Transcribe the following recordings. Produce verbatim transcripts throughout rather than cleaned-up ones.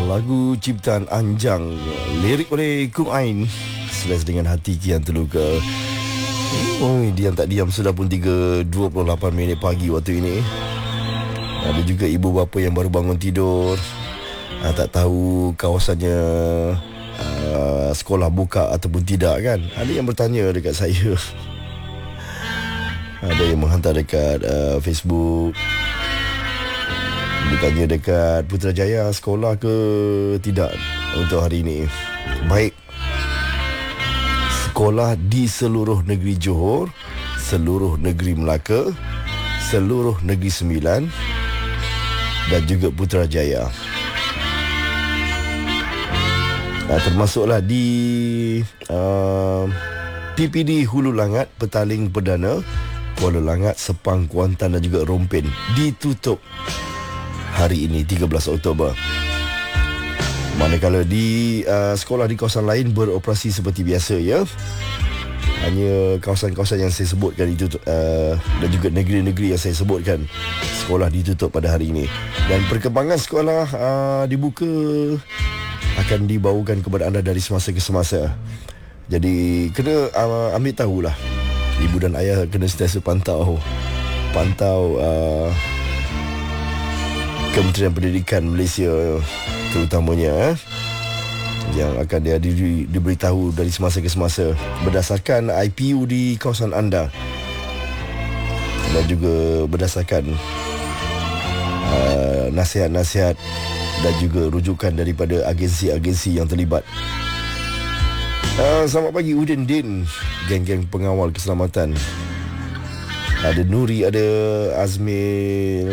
Lagu ciptaan Anjang, lirik oleh Kung Ain, Seles dengan hati kian terluka. Oh, diam tak diam sudah pun tiga dua puluh lapan minit pagi waktu ini. Ada juga ibu bapa yang baru bangun tidur, ah, tak tahu kawasannya uh, sekolah buka ataupun tidak kan. Ada yang bertanya dekat saya. Ada yang menghantar dekat uh, Facebook. Bertanya dekat Putrajaya sekolah ke tidak untuk hari ini. Baik. Sekolah di seluruh negeri Johor, seluruh negeri Melaka, seluruh negeri Sembilan dan juga Putrajaya. Nah, termasuklah di uh, P P D Hulu Langat, Petaling Perdana, Kuala Langat, Sepang, Kuantan dan juga Rompin ditutup hari ini tiga belas Oktober. Manakala di uh, sekolah di kawasan lain beroperasi seperti biasa ya. Hanya kawasan-kawasan yang saya sebutkan itu uh, dan juga negeri-negeri yang saya sebutkan, sekolah ditutup pada hari ini. Dan perkembangan sekolah uh, dibuka akan dibawakan kepada anda dari semasa ke semasa. Jadi kena uh, ambil tahulah. Ibu dan ayah kena sentiasa pantau Pantau uh, Kementerian Pendidikan Malaysia terutamanya eh, yang akan dia di, diberitahu dari semasa ke semasa berdasarkan I P U di kawasan anda dan juga berdasarkan uh, nasihat-nasihat dan juga rujukan daripada agensi-agensi yang terlibat. Uh, selamat pagi Udin Din, geng-geng pengawal keselamatan. Ada Nuri, ada Azmil,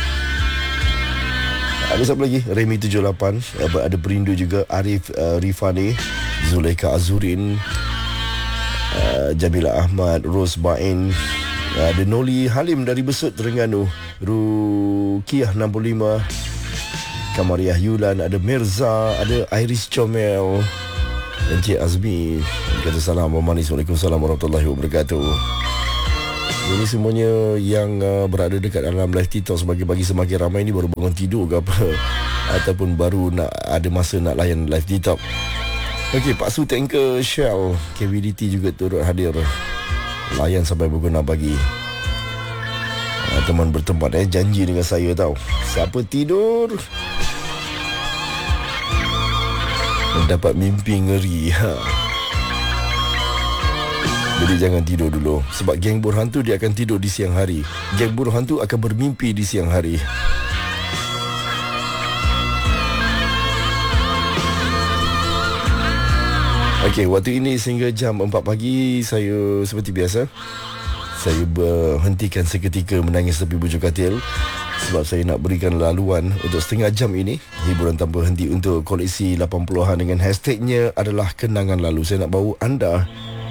ada siapa lagi? Remy tujuh lapan, ada Perindu juga, Arif uh, Rifani, Zulaika Azurin, uh, Jamila Ahmad, Ros Bain, uh, ada Noli Halim dari Besut, Terengganu, Rukiah enam puluh lima, Kamariah Yulan, ada Mirza, ada Iris Comel, Encik Azmi. Kata salam manis. Waalaikumsalam warahmatullahi wabarakatuh. Ini semuanya yang uh, berada dekat dalam live TikTok sebagai bagi semakin ramai ni baru bangun tidur ke apa, ataupun baru nak ada masa nak layan live TikTok. Okey, Pak Su Tanker Shell K V D T juga turut hadir layan sampai pukul enam pagi. Uh, teman bertempat eh janji dengan saya tau, siapa tidur mendapat mimpi ngeri. Ha. Jadi jangan tidur dulu, sebab geng buruh hantu dia akan tidur di siang hari. Geng buruh hantu akan bermimpi di siang hari. Okey, waktu ini sehingga jam empat pagi saya seperti biasa, saya berhentikan seketika menangis tepi bujur katil sebab saya nak berikan laluan untuk setengah jam ini, hiburan tanpa henti untuk koleksi lapan puluhan dengan hashtagnya adalah kenangan lalu. Saya nak bawa anda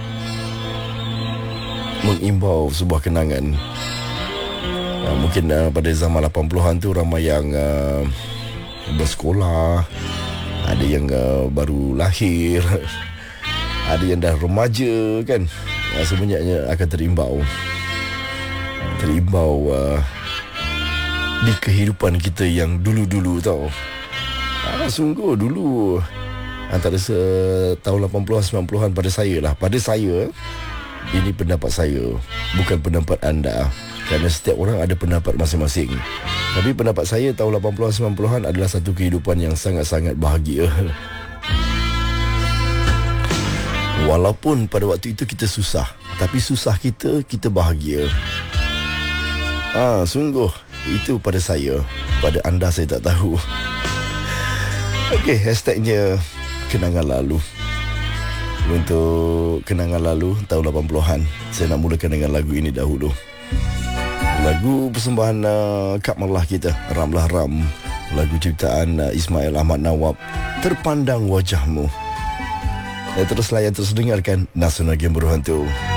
mengimbau sebuah kenangan. uh, Mungkin uh, pada zaman lapan puluhan tu ramai yang uh, bersekolah, ada yang uh, baru lahir, ada yang dah remaja kan. uh, Semuanya akan terimbau Terimbau uh, di kehidupan kita yang dulu-dulu tau. ah, Sungguh dulu, antara se- tahun lapan puluhan sembilan puluhan pada saya lah. Pada saya, ini pendapat saya, bukan pendapat anda, kerana setiap orang ada pendapat masing-masing. Tapi pendapat saya, tahun lapan puluhan sembilan puluhan adalah satu kehidupan yang sangat-sangat bahagia. Walaupun pada waktu itu kita susah, tapi susah kita, kita bahagia. Ah, sungguh, itu pada saya. Pada anda saya tak tahu. Okey, hashtagnya kenangan lalu. Untuk kenangan lalu tahun lapan puluhan, saya nak mulakan dengan lagu ini dahulu. Lagu persembahan uh, Kak Marlah kita, Ramlah Ram. Lagu ciptaan uh, Ismail Ahmad Nawab, Terpandang Wajahmu. Dan terus layan, terus dengarkan Nasional Game Buruh Hantu.